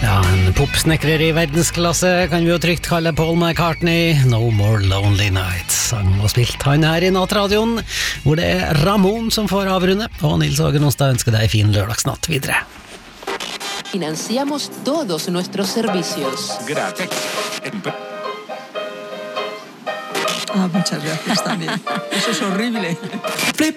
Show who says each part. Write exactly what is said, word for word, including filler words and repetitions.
Speaker 1: Ja, en popsnekrer i verdensklasse kan vi jo trygt kalle Paul McCartney. No More Lonely Nights. Sang og spilt han her i Nattradioen, hvor det er Ramon som får avrunde. Og Nils Åge Nonstad ønsker deg fin lørdagsnatt videre.
Speaker 2: Financiamos todos nuestros servicios.
Speaker 3: Gracias.
Speaker 4: Ah, muchas gracias también. Eso es horrible.